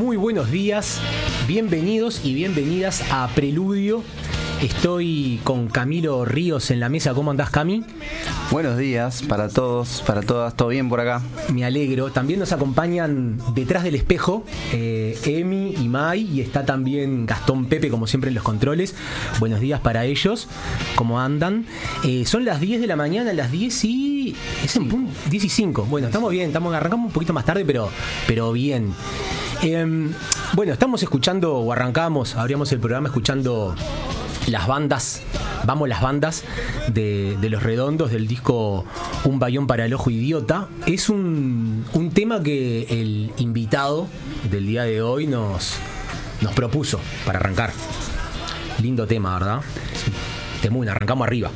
Muy buenos días, bienvenidos y bienvenidas a Preludio. Estoy con Camilo Ríos en la mesa. ¿Cómo andás, Cami? Buenos días para todos, para todas. ¿Todo bien por acá? Me alegro. También nos acompañan detrás del espejo Emi y Mai, y está también Gastón Pepe, como siempre, en los controles. Buenos días para ellos. ¿Cómo andan? Son las 10 de la mañana, las 10 y... ¿Es en punto? 10 y 5. Bueno, estamos bien, arrancamos un poquito más tarde, pero bien. Bueno, estamos escuchando, o abríamos el programa escuchando las bandas, las bandas de Los Redondos, del disco Un Bayón para el Ojo Idiota. Es un tema que el invitado del día de hoy nos propuso para arrancar. Lindo tema, ¿verdad? Temuna, arrancamos arriba.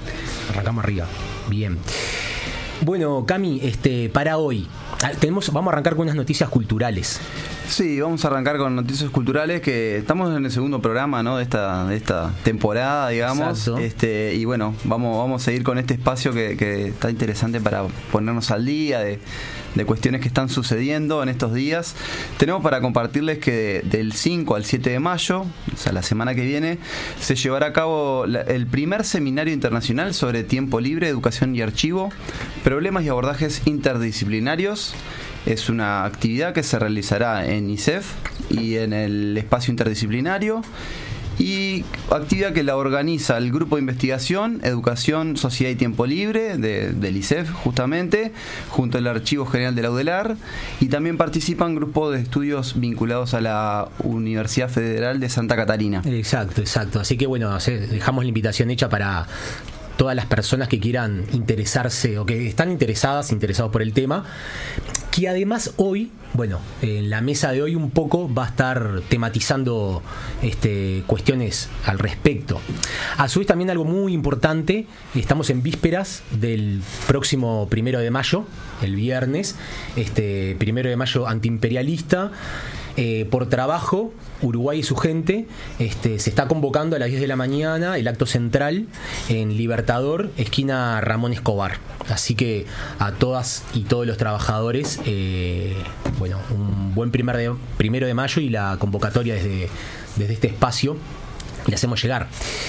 Bien. Bueno, Cami, para hoy vamos a arrancar con unas noticias culturales. Sí, vamos a arrancar con noticias culturales, que estamos en el segundo programa, ¿no? de esta temporada, digamos. Y bueno, vamos a seguir con este espacio que está interesante para ponernos al día de cuestiones que están sucediendo en estos días. Tenemos para compartirles que del 5 al 7 de mayo, o sea, la semana que viene, se llevará a cabo el primer seminario internacional sobre tiempo libre, educación y archivo, problemas y abordajes interdisciplinarios. Es una actividad que se realizará en ISEF y en el espacio interdisciplinario, y actividad que la organiza el Grupo de Investigación, Educación, Sociedad y Tiempo Libre del ISEF, justamente, junto al Archivo General de la UDELAR, y también participan grupos de estudios vinculados a la Universidad Federal de Santa Catarina. Exacto. Así que bueno, dejamos la invitación hecha para todas las personas que quieran interesarse o que están interesados por el tema, que además hoy, bueno, en la mesa de hoy un poco va a estar tematizando cuestiones al respecto. A su vez, también algo muy importante: estamos en vísperas del próximo 1 de mayo, el viernes, 1 de mayo antiimperialista. Por trabajo, Uruguay y su gente, se está convocando a las 10 de la mañana el acto central en Libertador, esquina Ramón Escobar. Así que a todas y todos los trabajadores, bueno, un buen 1 de mayo, y la convocatoria desde este espacio le hacemos llegar.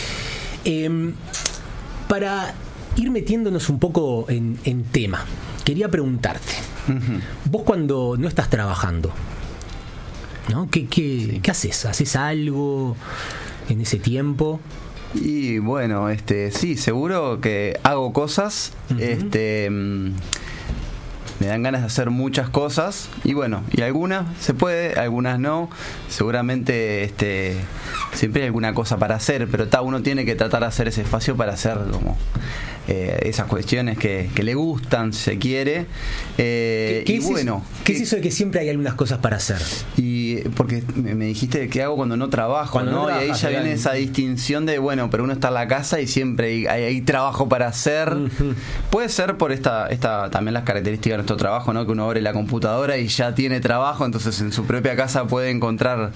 Para ir metiéndonos un poco en tema, quería preguntarte, vos cuando no estás trabajando, ¿no? ¿Qué haces? ¿Haces algo en ese tiempo? Y bueno, sí, seguro que hago cosas. Me dan ganas de hacer muchas cosas, y bueno, y algunas se puede, algunas no. Seguramente siempre hay alguna cosa para hacer, pero uno tiene que tratar de hacer ese espacio para hacer como esas cuestiones que le gustan, si se quiere. ¿Qué es eso de que siempre hay algunas cosas para hacer? Y porque me dijiste qué hago cuando no trabajo, ¿no? Y ahí ya viene esa distinción de, bueno, pero uno está en la casa y siempre hay trabajo para hacer. Puede ser por esta también las características de nuestro trabajo, ¿no? Que uno abre la computadora y ya tiene trabajo, entonces en su propia casa puede encontrar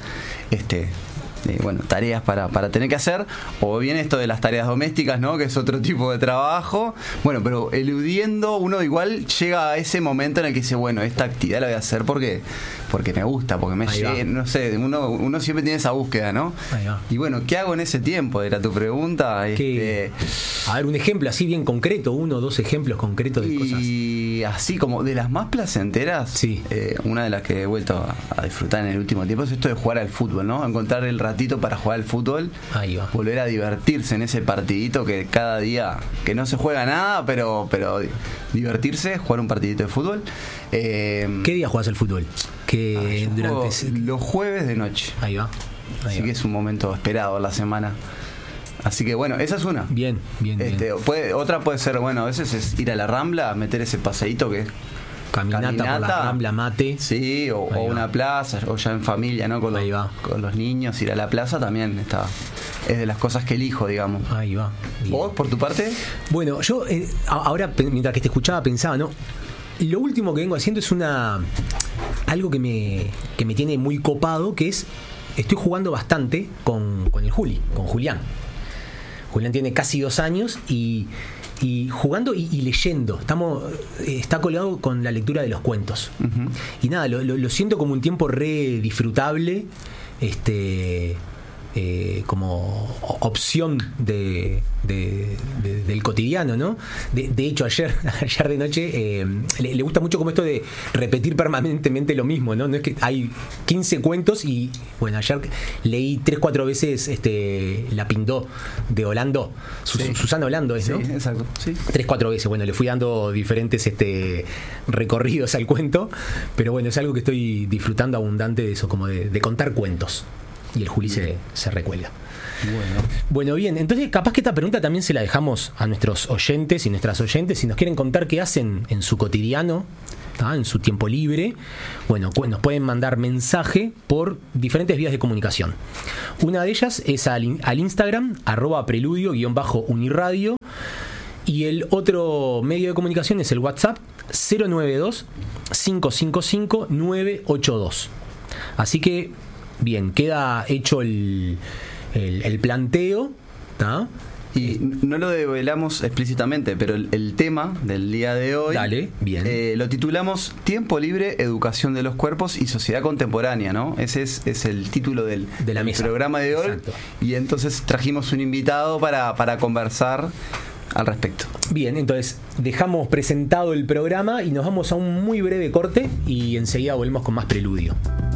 tareas para tener que hacer, o bien esto de las tareas domésticas, ¿no? Que es otro tipo de trabajo. Bueno, pero eludiendo, uno igual llega a ese momento en el que dice, bueno, esta actividad la voy a hacer porque me gusta, porque me llena, no sé, uno siempre tiene esa búsqueda, ¿no? Y bueno, ¿qué hago en ese tiempo? Era tu pregunta. A ver, un ejemplo así bien concreto, 1 o 2 ejemplos concretos de cosas. Y así como de las más placenteras, sí. Una de las que he vuelto a disfrutar en el último tiempo es esto de jugar al fútbol, ¿no? Encontrar el ratito para jugar al fútbol. Ahí va. Volver a divertirse en ese partidito que cada día, que no se juega nada, pero divertirse, jugar un partidito de fútbol. ¿Qué día jugás al fútbol? Los jueves de noche. Ahí va. Así que es un momento esperado en la semana. Así que bueno, esa es una. Bien. Otra puede ser, bueno, a veces es ir a la Rambla, meter ese paseíto que es caminata por la Rambla, mate. Sí, o una plaza, o ya en familia, ¿no? Con los niños, ir a la plaza también es de las cosas que elijo, digamos. Ahí va. Bien. ¿Vos, por tu parte? Bueno, yo ahora, mientras que te escuchaba, pensaba, ¿no? Lo último que vengo haciendo es algo que me tiene muy copado, que es, estoy jugando bastante con el Juli, con Julián. Julián tiene casi 2 años y jugando y leyendo. Está colgado con la lectura de los cuentos. Uh-huh. Y nada, lo siento como un tiempo re disfrutable, como opción del cotidiano, ¿no? De hecho, ayer de noche le gusta mucho como esto de repetir permanentemente lo mismo, ¿no? No es que hay 15 cuentos y, bueno, ayer leí 3-4 veces La Pindó de Olando, Susana Olando es, ¿no? Sí, exacto. Sí. 3-4 veces, bueno, le fui dando diferentes recorridos al cuento, pero bueno, es algo que estoy disfrutando abundante de eso, como de contar cuentos. Y el Juli se recuelga. Bueno, bien, entonces capaz que esta pregunta también se la dejamos a nuestros oyentes y nuestras oyentes. Si nos quieren contar qué hacen en su cotidiano, en su tiempo libre, bueno, nos pueden mandar mensaje por diferentes vías de comunicación. Una de ellas es al Instagram, @preludio_uniradio. Y el otro medio de comunicación es el WhatsApp 092-555-982. Así que bien, queda hecho el planteo, ¿tá? Y no lo develamos explícitamente, pero el tema del día de hoy, dale, bien. Lo titulamos Tiempo Libre, Educación de los Cuerpos y Sociedad Contemporánea, ¿no? Ese es el título del programa de hoy. Exacto. Y entonces trajimos un invitado para conversar al respecto. Bien, entonces dejamos presentado el programa y nos vamos a un muy breve corte y enseguida volvemos con más Preludio.